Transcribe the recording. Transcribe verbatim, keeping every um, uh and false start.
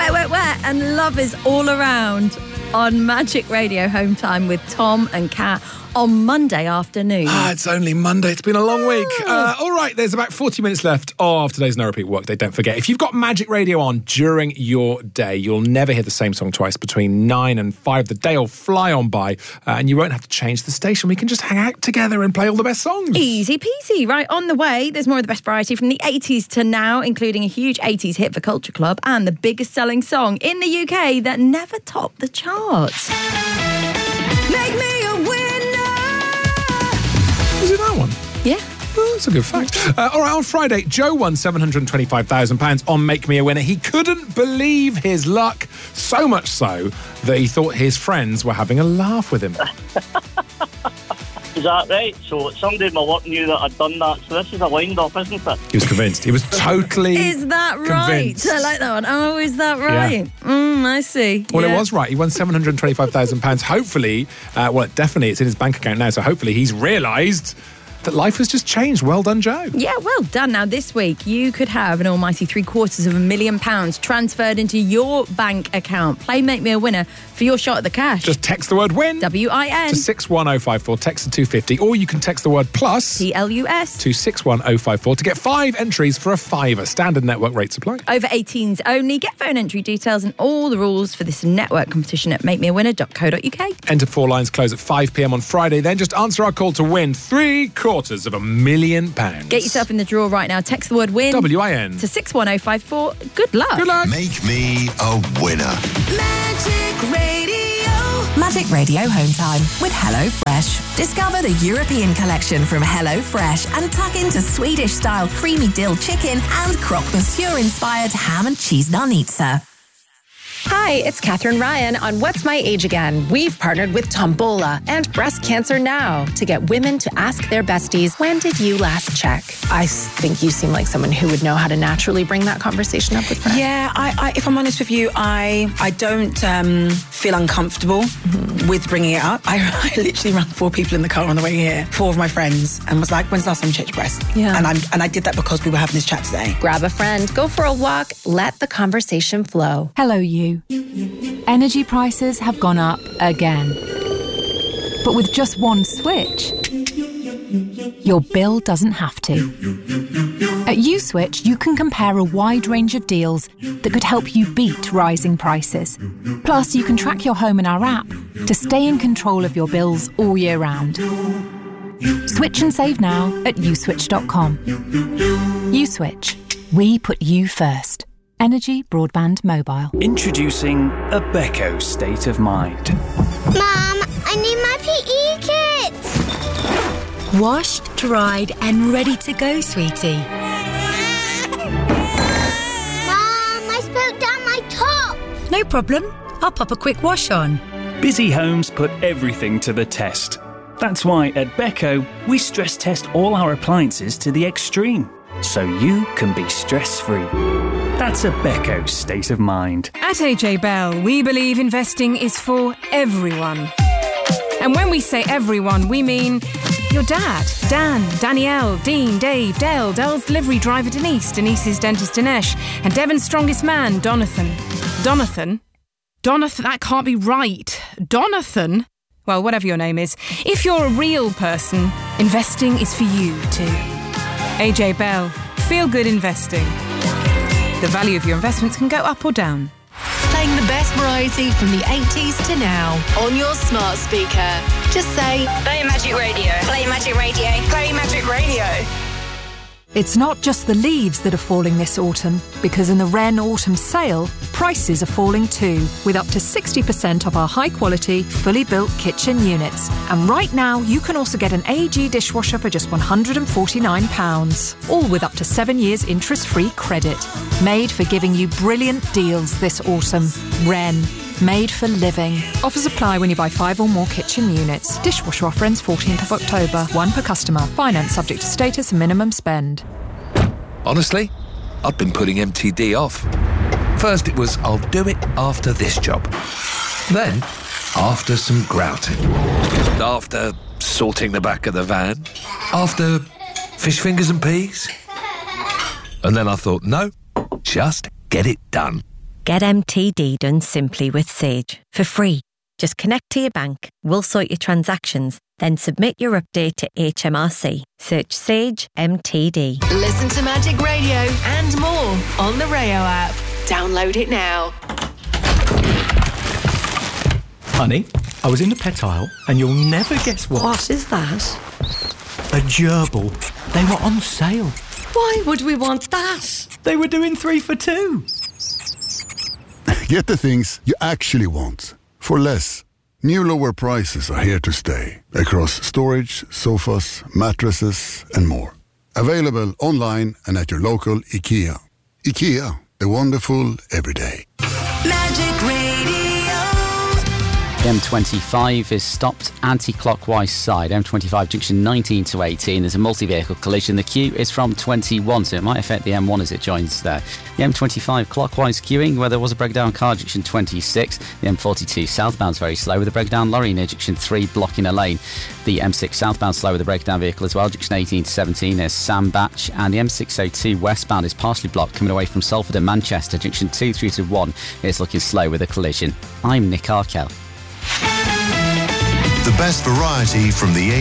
Wet, wet, wet, and love is all around on Magic Radio Home Time with Tom and Kat on Monday afternoon. Ah, it's only Monday. It's been a long week. Uh, all right, there's about forty minutes left of today's No Repeat Workday. Don't forget, if you've got Magic Radio on during your day, you'll never hear the same song twice between nine and five. The day will fly on by, uh, and you won't have to change the station. We can just hang out together and play all the best songs. Easy peasy. Right, on the way, there's more of the best variety from the eighties to now, including a huge eighties hit for Culture Club and the biggest selling song in the U K that never topped the charts. Make me a winner! Was it that one? Yeah. Oh, that's a good fact. Uh, all right, on Friday, Joe won seven hundred twenty-five thousand pounds on Make Me a Winner. He couldn't believe his luck, so much so that he thought his friends were having a laugh with him. Is that right? So somebody in my work knew that I'd done that, so this is a wind-up, isn't it? He was convinced. He was totally Is that right? convinced. I like that one. Oh, is that right? Yeah. Mm, I see. Well, yeah. it was right. He won seven hundred twenty-five thousand pounds. Hopefully, uh, well, definitely it's in his bank account now, so hopefully he's realised that life has just changed. Well done, Joe. Yeah, well done. Now, this week, you could have an almighty three quarters of a million pounds transferred into your bank account. Play Make Me a Winner for your shot at the cash. Just text the word WIN W I N to six one oh five four, text to two fifty, or you can text the word PLUS P L U S to six one oh five four to get five entries for a fiver. Standard network rates apply. Over eighteens only. Get phone entry details and all the rules for this network competition at make me a winner dot co dot uk. Enter four lines close at five p.m. on Friday. Then just answer our call to win three quarters of a million pounds. Get yourself in the draw right now. Text the word WIN W I N to six one oh five four. Good luck. Good luck. Make me a winner. Magic Radio. Magic Radio Home Time with HelloFresh. Discover the European collection from HelloFresh and tuck into Swedish-style creamy dill chicken and croque monsieur-inspired ham and cheese nanitsa. Hi, it's Katherine Ryan on What's My Age Again. We've partnered with Tombola and Breast Cancer Now to get women to ask their besties, when did you last check? I think you seem like someone who would know how to naturally bring that conversation up with friends. Yeah, I, I, if I'm honest with you, I I don't um, feel uncomfortable mm-hmm. with bringing it up. I, I literally ran four people in the car on the way here, four of my friends, and was like, when's the last time you checked your breast? Yeah. And, I'm, and I did that because we were having this chat today. Grab a friend, go for a walk, let the conversation flow. Hello, you. Energy prices have gone up again. But with just one switch, your bill doesn't have to. At USwitch, you can compare a wide range of deals that could help you beat rising prices. Plus, you can track your home in our app to stay in control of your bills all year round. Switch and save now at uswitch dot com. USwitch. We put you first. Energy Broadband Mobile. Introducing a Beko State of Mind. Mum, I need my P E kit. Washed, dried and ready to go, sweetie. Mum, I spilled down my top. No problem. I'll pop a quick wash on. Busy homes put everything to the test. That's why at Beko, we stress test all our appliances to the extreme, so you can be stress-free. That's a Beko State of Mind. At A J Bell, we believe investing is for everyone. And when we say everyone, we mean your dad, Dan, Danielle, Dean, Dave, Dale, Dale's delivery driver Denise, Denise's dentist Dinesh, and Devon's strongest man, Donathan. Donathan? Donathan, that can't be right. Donathan? Well, whatever your name is. If you're a real person, investing is for you too. A J Bell, feel good investing. The value of your investments can go up or down. Playing the best variety from the eighties to now on your smart speaker. Just say, Play Magic Radio. Play Magic Radio. Play Magic Radio. It's not just the leaves that are falling this autumn, because in the Wren Autumn Sale, prices are falling too, with up to sixty percent off our high-quality, fully built kitchen units. And right now, you can also get an A G dishwasher for just one hundred forty-nine pounds, all with up to seven years interest-free credit. Made for giving you brilliant deals this autumn. Wren. Made for living. Offers apply when you buy five or more kitchen units. Dishwasher offer ends fourteenth of October. One per customer. Finance subject to status and minimum spend. Honestly, I'd been putting M T D off. First it was, I'll do it after this job. Then, after some grouting. After sorting the back of the van. After fish fingers and peas. And then I thought, no, just get it done. Get M T D done simply with Sage for free. Just connect to your bank, we'll sort your transactions, then submit your update to H M R C. Search Sage M T D. Listen to Magic Radio and more on the Rayo app. Download it now. Honey, I was in the pet aisle and you'll never guess what. What is that? A gerbil. They were on sale. Why would we want that? They were doing three for two. Get the things you actually want for less. New lower prices are here to stay across storage, sofas, mattresses and more. Available online and at your local IKEA. IKEA, the wonderful everyday. Magic Radio. The M twenty-five is stopped anti-clockwise side. M twenty-five junction nineteen to eighteen. There's a multi-vehicle collision. The queue is from twenty-one, so it might affect the M one as it joins there. The M twenty-five clockwise queuing where there was a breakdown car, junction twenty-six. The M forty-two southbound's very slow with a breakdown lorry near junction three blocking a lane. The M six southbound slow with a breakdown vehicle as well. Junction eighteen to seventeen is Sam Batch. And the M six oh two westbound is partially blocked coming away from Salford and Manchester. Junction two through to one is looking slow with a collision. I'm Nick Arkell. The best variety from the